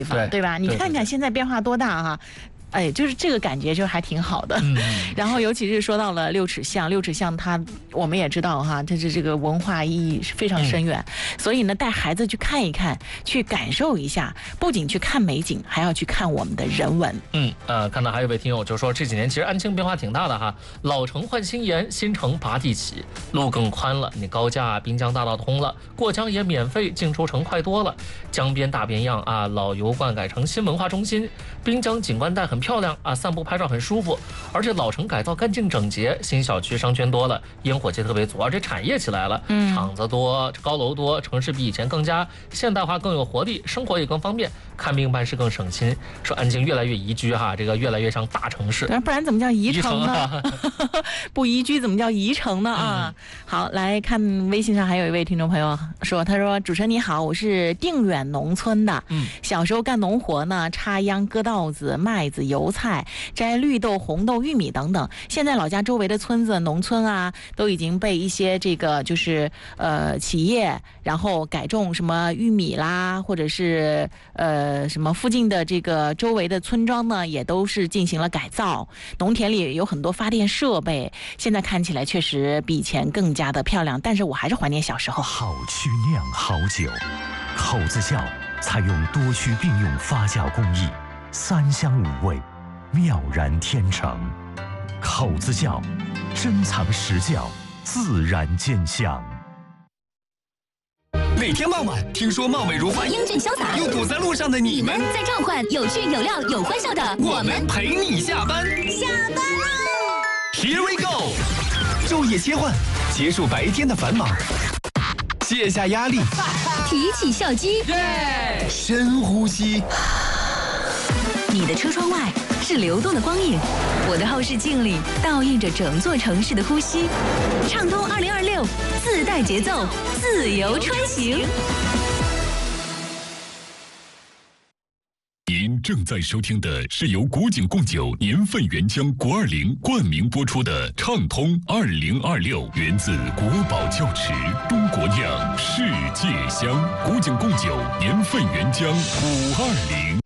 对吧？你看看现在变化多大哈。哎，就是这个感觉就还挺好的。然后尤其是说到了六尺巷，六尺巷它我们也知道哈，它是这个文化意义是非常深远。所以呢，带孩子去看一看，去感受一下，不仅去看美景，还要去看我们的人文。 看到还有位听友就说，这几年其实安庆变化挺大的哈，老城换新颜，新城拔地起，路更宽了，你高架滨江大道通了，过江也免费，进出城快多了，江边大变样啊，老油罐改成新文化中心，滨江景观带很漂亮啊，散步拍照很舒服，而且老城改造干净整洁，新小区商圈多了，烟火气特别足，而且产业起来了，厂子多，高楼多，城市比以前更加现代化，更有活力，生活也更方便，看病办事更省心。说安庆越来越宜居哈，这个越来越像大城市。 不然怎么叫宜城呢？不宜居怎么叫宜城呢？啊，好，来看微信上还有一位听众朋友说，他说主持人你好，我是定远农村的，小时候干农活呢，插秧、割稻子、麦子、油菜、摘绿豆、红豆、玉米等等。现在老家周围的村子、农村啊，都已经被一些这个就是企业，然后改种什么玉米啦，或者是什么附近的这个周围的村庄呢，也都是进行了改造。农田里有很多发电设备，现在看起来确实比以前更加的漂亮。但是我还是怀念小时候。 好曲酿好酒，口子窖采用多区并用发酵工艺，3香5味，妙然天成。口子窖，珍藏实窖，自然见香。 哪天傍晚，听说貌美如花、 英俊潇洒又堵在路上的你们， 在召唤有趣有料有欢笑的我们陪你下班。 下班喽 ！Here we go， 昼夜切换，结束白天的繁忙，卸下压力， 提起笑肌， 深呼吸。 你的车窗外是流动的光影，我的后视镜里倒映着整座城市的呼吸。畅通2026，自带节奏，自由穿行。 您正在收听的是由古井贡酒年份原浆520冠名播出的《畅通2026》，源自国宝窖池，中国酿，世界香。古井贡酒年份原浆520。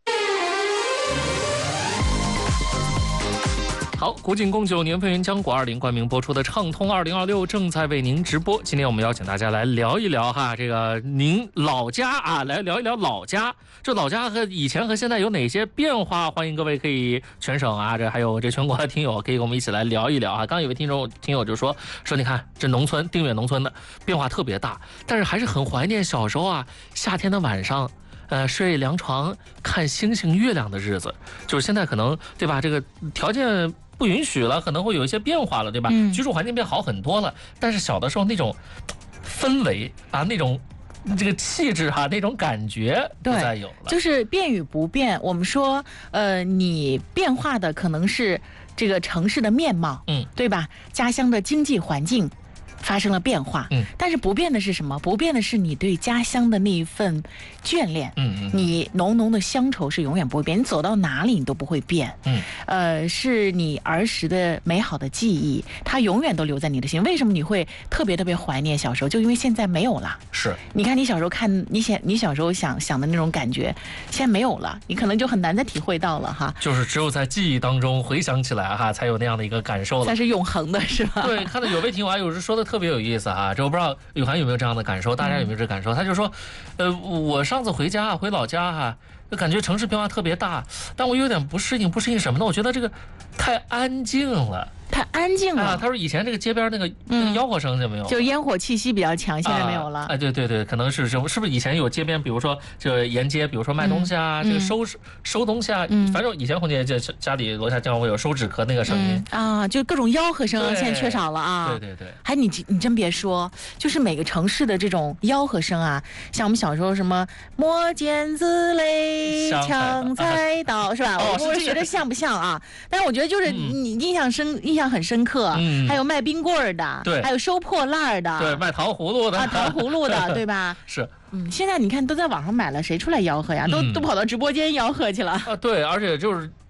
好，古井贡酒年份原浆520冠名播出的《畅通2026》正在为您直播。今天我们邀请大家来聊一聊哈，这个您老家啊，来聊一聊老家。这老家和以前和现在有哪些变化？欢迎各位可以全省啊，这还有这全国的听友可以跟我们一起来聊一聊啊。刚有位听友就说你看这农村定远农村的变化特别大，但是还是很怀念小时候啊，夏天的晚上。睡凉床看星星月亮的日子，就是现在可能对吧？这个条件不允许了，可能会有一些变化了，对吧？居住环境变好很多了，但是小的时候那种氛围啊，那种这个气质哈，那种感觉不再有了。 就是变与不变，我们说你变化的可能是这个城市的面貌，对吧？家乡的经济环境发生了变化，但是不变的是什么？不变的是你对家乡的那一份眷恋，你浓浓的乡愁是永远不会变，你走到哪里你都不会变，是你儿时的美好的记忆，它永远都留在你的心。为什么你会特别怀念小时候？就因为现在没有了。 是， 你看你小时候看你小时候想的那种感觉，现在没有了，你可能就很难再体会到了哈。 就是只有在记忆当中回想起来哈，才有那样的一个感受了， 才是永恒的，是吧？ 对，看到有位听友有时说的特别有意思啊，这我不知道有涵有没有这样的感受，大家有没有这感受？他就说，我上次回老家哈，就感觉城市变化特别大，但我有点不适应什么呢？我觉得这个太安静了。 太安静了啊！他说以前这个街边那个吆喝声就没有， 就烟火气息比较强，现在没有了。 对，可能是不是以前有街边，比如说这沿街，比如说卖东西啊，这个收东西啊，反正以前红姐这家里楼下经常会有收纸壳那个声音啊，就各种吆喝声现在缺少了啊。 对， 还你真别说，就是每个城市的这种吆喝声啊，像我们小时候什么摸剪子嘞，抢菜刀是吧？我觉得像不像啊？但是我觉得就是你印象很深刻，还有卖冰棍的， 对， 还有收破烂的， 对，卖糖葫芦的啊，糖葫芦的，对吧？ 是， 现在你看都在网上买了，谁出来吆喝呀？都跑到直播间吆喝去了啊！对，而且就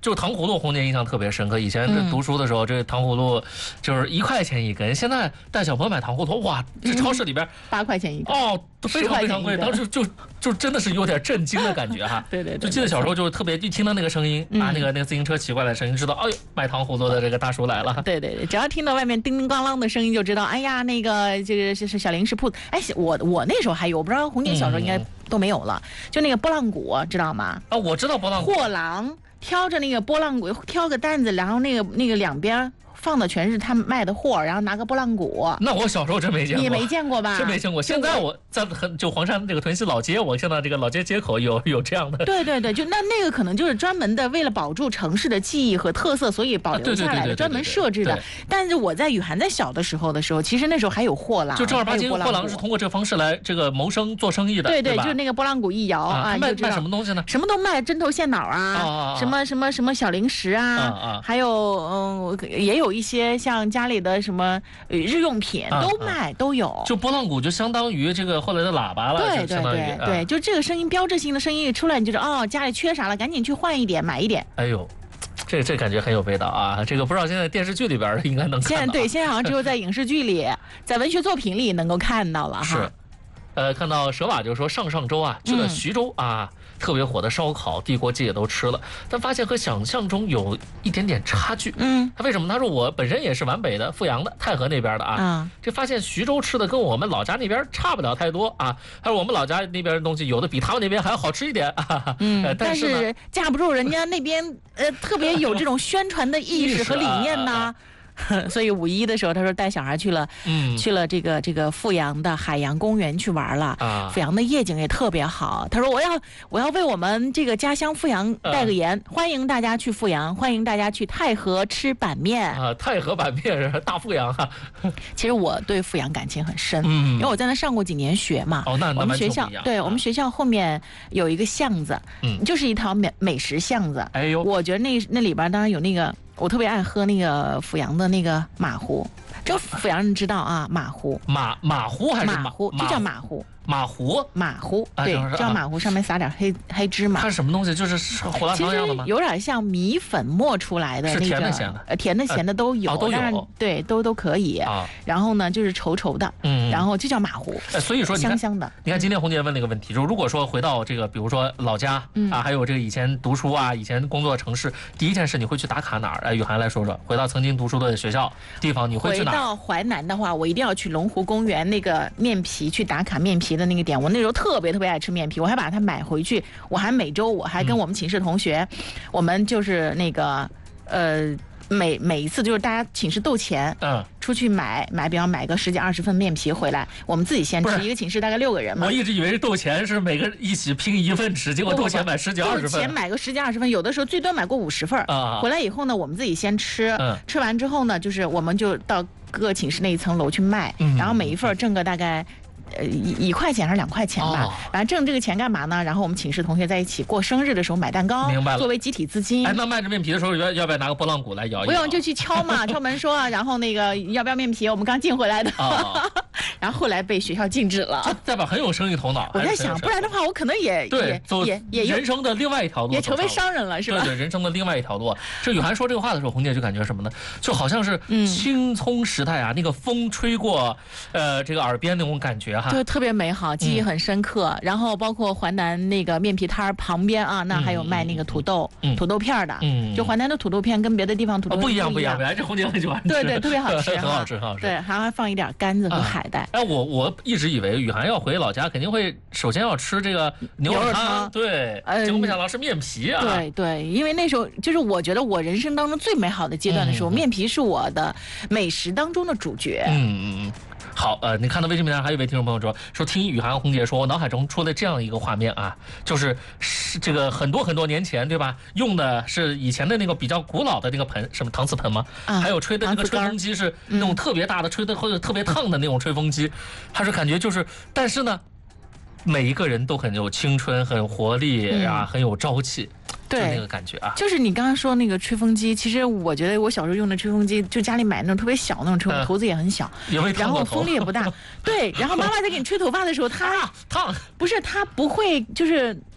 就糖葫芦，红姐印象特别深刻。以前这读书的时候，这糖葫芦就是1块钱一根。现在带小朋友买糖葫芦，哇，这超市里边 8块钱一根哦，非常非常贵。当时就真的是有点震惊的感觉哈。 对对对。 就记得小时候就特别一听到那个声音啊，那个自行车骑过来的声音，知道哎呦卖糖葫芦的这个大叔来了。 对对对，只要听到外面叮叮咣啷的声音，就知道哎呀那个这个是小零食铺。哎，我那时候还有，我不知道红姐小时候应该都没有了，就那个拨浪鼓，知道吗？ 啊，我知道拨浪鼓。 货郎挑着那个拨浪鼓，挑个担子，然后那个两边放的全是他们卖的货，然后拿个拨浪鼓。 那我小时候真没见过。 你没见过吧？ 真没见过。现在我在就黄山这个屯溪老街，我见到这个老街街口有这样的。 对对对，就那个可能就是专门的，为了保住城市的记忆和特色，所以保留下来的，专门设置的。但是我在雨涵在小的时候，其实那时候还有货郎， 就正儿八经货郎是通过这个方式来这个谋生做生意的。 对对，就是那个拨浪鼓一摇啊， 卖什么东西呢？ 什么都卖，针头线脑啊，什么小零食啊，还有也有一些像家里的什么日用品都卖都有。 就拨浪鼓就相当于这个后来的喇叭了。 对对对对，就这个声音标志性的声音一出来，你就知道家里缺啥了，赶紧去换一点买一点。 哎呦，这感觉很有味道啊！这个不知道现在电视剧里边应该能看到。 现在好像只有在影视剧里，在文学作品里能够看到了哈。 是，看到蛇瓦就说上周啊去了徐州啊。特别火的烧烤，地锅鸡也都吃了，但发现和想象中有一点点差距。他为什么？他说我本身也是皖北的阜阳的太和那边的啊，这发现徐州吃的跟我们老家那边差不了太多啊。他说我们老家那边的东西有的比他们那边还要好吃一点啊。 但是架不住人家那边特别有这种宣传的意识和理念呐。所以5·1的时候，他说带小孩去了这个阜阳的海洋公园去玩了。阜阳的夜景也特别好。他说我要为我们这个家乡阜阳代个言，欢迎大家去阜阳，欢迎大家去太和吃板面啊！太和板面是大阜阳啊。 其实我对阜阳感情很深，因为我在那上过几年学嘛。 那我们学校我们学校后面有一个巷子，就是一条美食巷子。 哎呦， 我觉得那里边当然有那个。我特别爱喝那个阜阳的那个马壶，这阜阳人知道啊，马壶。 马壶还是马壶？就叫马壶。 马壶， 对，叫马壶，上面撒点黑芝麻。 它是什么东西？就是胡辣汤一样的吗？ 其实有点像米粉磨出来的那个。 是甜的咸的？ 甜的咸的都有， 都有。 对，都可以。然后呢，就是稠稠的，然后就叫马壶。 所以说香香的。 你看今天红姐问了一个问题，就是如果说回到这个，比如说老家啊，还有这个以前读书啊，以前工作的城市，第一件事你会去打卡哪儿？雨涵来说说，回到曾经读书的学校地方，你会去哪儿？ 回到淮南的话，我一定要去龙湖公园那个面皮，去打卡面皮的那个点。我那时候特别爱吃面皮，我还把它买回去。我还每周我还跟我们寝室同学，我们就是那个每一次就是大家寝室斗钱，出去买，比方买个10几20份面皮回来，我们自己先吃。一个寝室大概6个人嘛。 我一直以为是斗钱是每个人一起拼1份吃，结果斗钱买10几20份。 斗钱买个10几20份，有的时候最多买过50份。回来以后呢，我们自己先吃，吃完之后呢，就是我们就到各个寝室那一层楼去卖，然后每一份挣个大概。1块钱还是2块钱吧，反正挣这个钱干嘛呢？然后我们寝室同学在一起过生日的时候买蛋糕， 明白了， 作为集体资金。 那卖着面皮的时候要不要拿个拨浪鼓来摇一摇？ 不用，就去敲嘛，敲门说，然后那个要不要面皮？我们刚进回来的。然后后来被学校禁止了。 代表很有生意头脑。 我在想，不然的话，我可能也人生的另外一条路， 也成为商人了，是吧？ 对，人生的另外一条路。这雨涵说这个话的时候，红姐就感觉什么呢？就好像是青葱时代啊，那个风吹过这个耳边那种感觉哈， 就特别美好，记忆很深刻。然后包括淮南那个面皮摊旁边啊，那还有卖那个土豆片的，就淮南的土豆片跟别的地方土豆不一样。这红姐很喜欢吃， 对，特别好吃， 很好吃。 对，还放一点干子和海带。 我一直以为雨涵要回老家，肯定会首先要吃这个牛肉汤，对，结果没想到是面皮啊。 对，因为那时候就是我觉得我人生当中最美好的阶段的时候，面皮是我的美食当中的主角。 好，你看到微信平台还有一位听众朋友说听雨涵红姐说，我脑海中出了这样一个画面啊，就是这个很多年前，对吧？用的是以前的那个比较古老的那个盆，什么搪瓷盆吗？还有吹的那个吹风机是那种特别大的吹的或者特别烫的那种吹风机，还是感觉就是，但是呢，每一个人都很有青春，很活力啊，很有朝气。对，就那个感觉啊， 就是你刚刚说那个吹风机，其实我觉得我小时候用的吹风机，就家里买那种特别小那种吹风，头子也很小，然后风力也不大。对，然后妈妈在给你吹头发的时候，她烫， 不是她不会，就是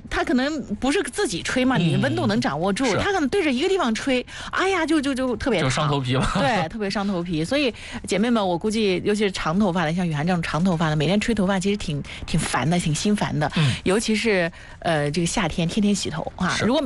他可能不是自己吹嘛，你的温度能掌握住，他可能对着一个地方吹，哎呀，就特别就伤头皮了。 对，特别伤头皮。所以姐妹们，我估计尤其是长头发的，像雨涵这种长头发的，每天吹头发其实挺烦的，挺心烦的。尤其是这个夏天天天洗头啊，如果